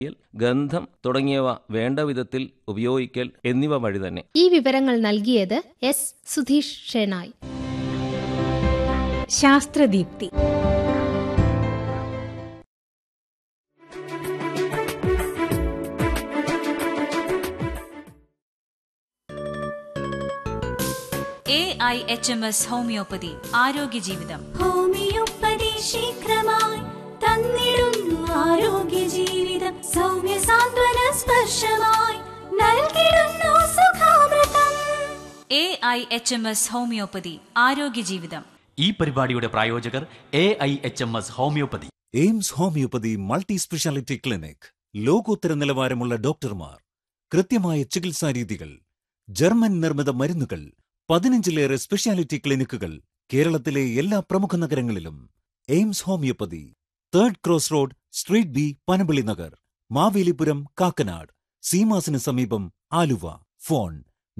ഗന്ധം തുടങ്ങിയവ വേണ്ട വിധത്തിൽ ഉപയോഗിക്കൽ എന്നിവ വഴി തന്നെ. ഈ വിവരങ്ങൾ നൽകിയത് S Sudheesh Shenoy. ശാസ്ത്രദീപ്തി. AIHMS homeopathy ആരോഗ്യ ജീവിതം. ഹോമിയോപ്പതി ശീഘ്രമായി തന്നിടുന്നു ആരോഗ്യ ജീവിതം. സൗമ്യ സാന്ത്വന സ്പർശമായി നൽകിടുന്നു സുഖാമൃതം. AIHMS ഹോമിയോപ്പതി ആരോഗ്യ ജീവിതം. ഈ പരിപാടിയുടെ പ്രായോജകർ AIHMS homeopathy. AIIMS homeopathy multi speciality clinic. ലോകോത്തര നിലവാരമുള്ള ഡോക്ടർമാർ, കൃത്യമായ ചികിത്സാ രീതികൾ, ജർമ്മൻ നിർമ്മിത മരുന്നുകൾ, 15ലേറെ സ്പെഷ്യാലിറ്റി ക്ലിനിക്കുകൾ കേരളത്തിലെ എല്ലാ പ്രമുഖ നഗരങ്ങളിലും. AIIMS homeopathy, 3rd cross road, street B, Panampilly Nagar, Mavelipuram, Kakkanad. സീമാസിന് സമീപം, ആലുവ. ഫോൺ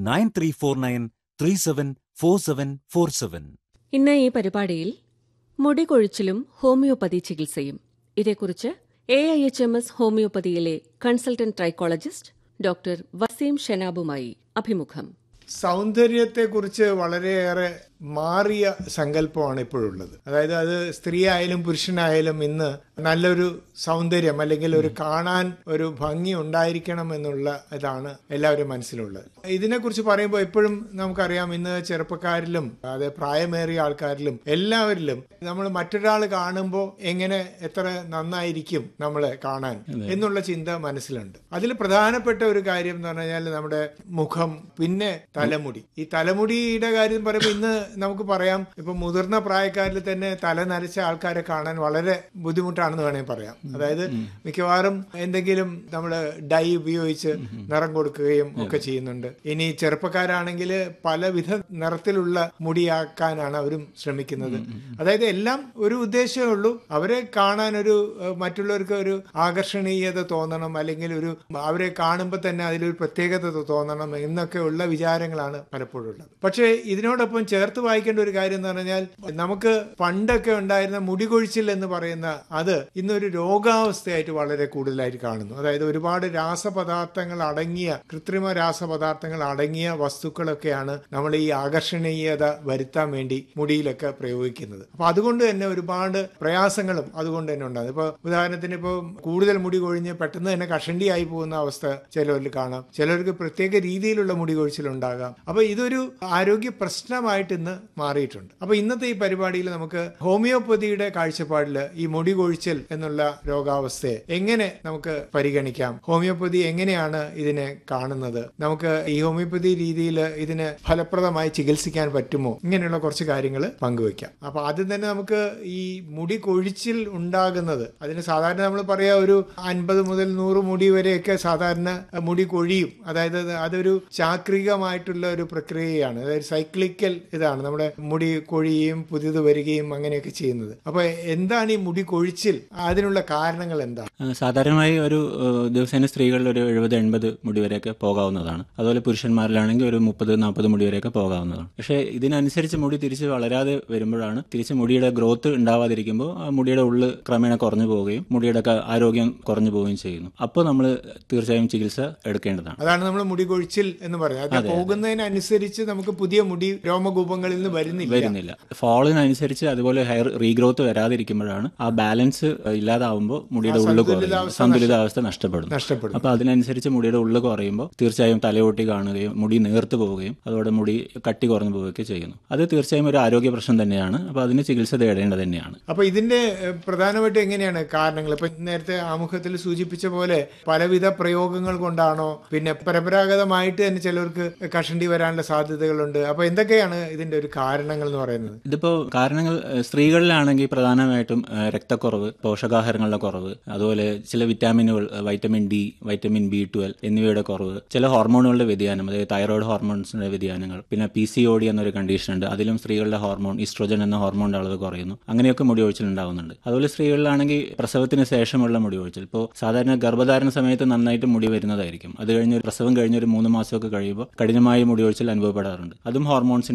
9349374747. ഇന്ന് ഈ പരിപാടിയിൽ മുടികൊഴിച്ചിലും ഹോമിയോപ്പതി ചികിത്സയും, ഇതേക്കുറിച്ച് AIHMS ഹോമിയോപ്പതിയിലെ consultant trichologist doctor Waseem ഷെനാബുമായി അഭിമുഖം. സൗന്ദര്യത്തെക്കുറിച്ച് വളരെയേറെ മാറിയ സങ്കല്പമാണ് ഇപ്പോഴുള്ളത്. അതായത് അത് സ്ത്രീ ആയാലും പുരുഷനായാലും ഇന്ന് നല്ലൊരു സൗന്ദര്യം അല്ലെങ്കിൽ ഒരു കാണാൻ ഒരു ഭംഗി ഉണ്ടായിരിക്കണം എന്നുള്ള ഇതാണ് എല്ലാവരും മനസ്സിലുള്ളത്. ഇതിനെക്കുറിച്ച് പറയുമ്പോൾ എപ്പോഴും നമുക്കറിയാം, ഇന്ന് ചെറുപ്പക്കാരിലും അതെ പ്രായമേറിയ ആൾക്കാരിലും എല്ലാവരിലും നമ്മൾ മറ്റൊരാൾ കാണുമ്പോൾ എങ്ങനെ എത്ര നന്നായിരിക്കും നമ്മളെ കാണാൻ എന്നുള്ള ചിന്ത മനസ്സിലുണ്ട്. അതിൽ പ്രധാനപ്പെട്ട ഒരു കാര്യം എന്ന് പറഞ്ഞാൽ നമ്മുടെ മുഖം, പിന്നെ തലമുടി. ഈ തലമുടിയുടെ കാര്യം പറയുമ്പോൾ ഇന്ന് നമുക്ക് പറയാം, ഇപ്പൊ മുതിർന്ന പ്രായക്കാരിൽ തന്നെ തല നരച്ച ആൾക്കാരെ കാണാൻ വളരെ ബുദ്ധിമുട്ടാണെന്ന് വേണമെങ്കിൽ പറയാം. അതായത് മിക്കവാറും എന്തെങ്കിലും നമ്മൾ ഡൈ ഉപയോഗിച്ച് നിറം കൊടുക്കുകയും ഒക്കെ ചെയ്യുന്നുണ്ട്. ഇനി ചെറുപ്പക്കാരാണെങ്കിൽ പലവിധ നിറത്തിലുള്ള മുടിയാക്കാനാണ് അവരും ശ്രമിക്കുന്നത്. അതായത് എല്ലാം ഒരു ഉദ്ദേശമേ ഉള്ളൂ, അവരെ കാണാൻ ഒരു മറ്റുള്ളവർക്ക് ഒരു ആകർഷണീയത തോന്നണം, അല്ലെങ്കിൽ ഒരു അവരെ കാണുമ്പോൾ തന്നെ അതിലൊരു പ്രത്യേകത തോന്നണം എന്നൊക്കെ ഉള്ള വിചാരങ്ങളാണ് പലപ്പോഴും ഉള്ളത്. പക്ഷേ ഇതിനോടൊപ്പം ചേർത്ത് വായിക്കേണ്ട ഒരു കാര്യം എന്ന് പറഞ്ഞാൽ, നമുക്ക് പണ്ടൊക്കെ ഉണ്ടായിരുന്ന മുടികൊഴിച്ചിൽ എന്ന് പറയുന്ന അത് ഇന്നൊരു രോഗാവസ്ഥയായിട്ട് വളരെ കൂടുതലായിട്ട് കാണുന്നു. അതായത് ഒരുപാട് രാസപദാർത്ഥങ്ങൾ അടങ്ങിയ, കൃത്രിമ രാസപദാർത്ഥങ്ങൾ അടങ്ങിയ വസ്തുക്കളൊക്കെയാണ് നമ്മൾ ഈ ആകർഷണീയത വരുത്താൻ വേണ്ടി മുടിയിലൊക്കെ പ്രയോഗിക്കുന്നത്. അപ്പൊ അതുകൊണ്ട് തന്നെ ഒരുപാട് പ്രയാസങ്ങളും അതുകൊണ്ട് തന്നെ ഉണ്ടാകും. ഇപ്പൊ ഉദാഹരണത്തിന് ഇപ്പോൾ കൂടുതൽ മുടി കൊഴിഞ്ഞ് പെട്ടെന്ന് തന്നെ കഷണ്ടിയായി പോകുന്ന അവസ്ഥ ചിലരിൽ കാണാം. ചിലർക്ക് പ്രത്യേക രീതിയിലുള്ള മുടി കൊഴിച്ചിലുണ്ടാകാം. അപ്പൊ ഇതൊരു ആരോഗ്യ പ്രശ്നമായിട്ട് ഇന്ന് മാറിയിട്ടുണ്ട്. അപ്പൊ ഇന്നത്തെ ഈ പരിപാടിയിൽ നമുക്ക് ഹോമിയോപ്പതിയുടെ കാഴ്ചപ്പാടിൽ ഈ മുടി കൊഴിച്ചിൽ എന്നുള്ള രോഗാവസ്ഥയെ എങ്ങനെ നമുക്ക് പരിഗണിക്കാം, ഹോമിയോപ്പതി എങ്ങനെയാണ് ഇതിനെ കാണുന്നത്, നമുക്ക് ഈ ഹോമിയോപ്പതി രീതിയിൽ ഇതിന് ഫലപ്രദമായി ചികിത്സിക്കാൻ പറ്റുമോ, ഇങ്ങനെയുള്ള കുറച്ച് കാര്യങ്ങൾ പങ്കുവെക്കാം. അപ്പൊ ആദ്യം തന്നെ നമുക്ക് ഈ മുടി കൊഴിച്ചിൽ ഉണ്ടാകുന്നത്, അതിന് സാധാരണ നമ്മൾ പറയാ ഒരു 50 മുതൽ 100 മുടി വരെയൊക്കെ സാധാരണ മുടി കൊഴിയും. അതായത് അതൊരു ചാക്രികമായിട്ടുള്ള ഒരു പ്രക്രിയയാണ്. അതായത് സൈക്ലിക്കൽ ഇതാണ്, നമ്മുടെ മുടി കൊഴിയുകയും പുതിയത് വരികയും അങ്ങനെയൊക്കെ ചെയ്യുന്നത്. അപ്പൊ എന്താണ് ഈ മുടി കൊഴിച്ചിൽ, അതിനുള്ള കാരണങ്ങൾ എന്താണ്? സാധാരണമായി ഒരു ദിവസേന സ്ത്രീകളിൽ ഒരു 70-80 മുടി വരെയൊക്കെ പോകാവുന്നതാണ്. അതുപോലെ പുരുഷന്മാരിലാണെങ്കിൽ ഒരു 30-40 മുടി വരെയൊക്കെ പോകാവുന്നതാണ്. പക്ഷേ ഇതിനനുസരിച്ച് മുടി തിരിച്ച് വളരാതെ വരുമ്പോഴാണ്, തിരിച്ച് മുടിയുടെ ഗ്രോത്ത് ഉണ്ടാവാതിരിക്കുമ്പോൾ ആ മുടിയുടെ ഉള്ളു ക്രമേണ കുറഞ്ഞു പോവുകയും മുടിയുടെ ആരോഗ്യം കുറഞ്ഞു പോവുകയും ചെയ്യുന്നു. അപ്പോൾ നമ്മൾ തീർച്ചയായും ചികിത്സ എടുക്കേണ്ടതാണ്. അതാണ് നമ്മൾ മുടി കൊഴിച്ചിൽ എന്ന് പറയുന്നത്. അത് പോകുന്നതിനനുസരിച്ച് നമുക്ക് പുതിയ മുടി രോമകൂപങ്ങളിൽ നിന്ന് വരുന്നില്ല. ഫോളിനനുസരിച്ച് അതുപോലെ ഹെയർ റീഗ്രോത്ത് വരാതിരിക്കുമ്പോഴാണ് ആ ബാലൻസ് ഇല്ലാതാവുമ്പോൾ മുടിയുടെ ഉള്ളു കുറയും, സന്തുലിതാവസ്ഥ നഷ്ടപ്പെടും. അപ്പൊ അതിനനുസരിച്ച് മുടിയുടെ ഉള്ളു കുറയുമ്പോൾ തീർച്ചയായും തലയോട്ടി കാണുകയും മുടി നേർത്ത് പോവുകയും അതോടെ മുടി കട്ടി കുറഞ്ഞു പോവുകയൊക്കെ ചെയ്യുന്നു. അത് തീർച്ചയായും ഒരു ആരോഗ്യ പ്രശ്നം തന്നെയാണ്. അപ്പൊ അതിന് ചികിത്സ തേടേണ്ടത് തന്നെയാണ്. അപ്പൊ ഇതിന്റെ പ്രധാനമായിട്ടും എങ്ങനെയാണ് കാരണങ്ങൾ? ഇപ്പൊ നേരത്തെ ആമുഖത്തിൽ സൂചിപ്പിച്ച പോലെ പലവിധ പ്രയോഗങ്ങൾ കൊണ്ടാണോ, പിന്നെ പരമ്പരാഗതമായിട്ട് തന്നെ ചിലർക്ക് കഷണ്ടി വരാനുള്ള സാധ്യതകളുണ്ട്. അപ്പൊ എന്തൊക്കെയാണ് ഇതിന്റെ ഒരു കാരണങ്ങൾ എന്ന് പറയുന്നത്? ഇതിപ്പോ കാരണങ്ങൾ സ്ത്രീകളിലാണെങ്കിൽ പ്രധാനമായിട്ടും രക്തക്കുറവ്, പോഷകാഹാരങ്ങളുടെ കുറവ്, അതുപോലെ ചില വിറ്റാമിനുകൾ, വൈറ്റമിൻ ഡി, വൈറ്റമിൻ B12 എന്നിവയുടെ കുറവ്, ചില ഹോർമോണുകളുടെ വ്യതിയാനം, അതായത് തൈറോയ്ഡ് ഹോർമോൺസിന്റെ വ്യതിയാനങ്ങൾ, പിന്നെ PCOD എന്നൊരു കണ്ടീഷൻ ഉണ്ട്. അതിലും സ്ത്രീകളുടെ ഹോർമോൺ ഈസ്ട്രോജൻ എന്ന ഹോർമോണിന്റെ അളവ് കുറയുന്നു. അങ്ങനെയൊക്കെ മുടി കൊഴിച്ചിൽ ഉണ്ടാകുന്നുണ്ട്. അതുപോലെ സ്ത്രീകളിലാണെങ്കിൽ പ്രസവത്തിന് ശേഷമുള്ള മുടി കൊഴിച്ചിൽ, ഇപ്പോൾ സാധാരണ ഗർഭധാരണ സമയത്ത് നന്നായിട്ട് മുടി വരുന്നതായിരിക്കും. അത് കഴിഞ്ഞ് പ്രസവം കഴിഞ്ഞൊരു 3 മാസമൊക്കെ കഴിയുമ്പോൾ കഠിനമായ മുടി കൊഴിച്ചിൽ അനുഭവപ്പെടാറുണ്ട്. അതും ഹോർമോൺസിന്റെ ഒരു വ്യതിയാനം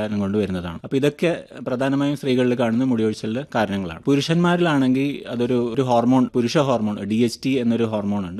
വ്യതിയാനം കൊണ്ട് വരുന്നതാണ്. അപ്പോൾ ഇതൊക്കെ പ്രധാനമായും സ്ത്രീകളിൽ കാണുന്ന മുടികൊഴിച്ചിലിന്റെ കാരണങ്ങളാണ്. പുരുഷന്മാരിലാണെങ്കിൽ അതൊരു ഹോർമോൺ, പുരുഷ ഹോർമോൺ DHT എന്നൊരു ഹോർമോൺ ഉണ്ട്.